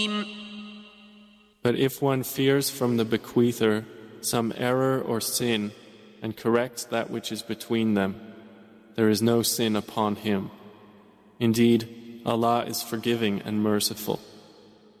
But if one fears from the bequeather some error or sin and corrects that which is between them, there is no sin upon him. Indeed, Allah is forgiving and merciful.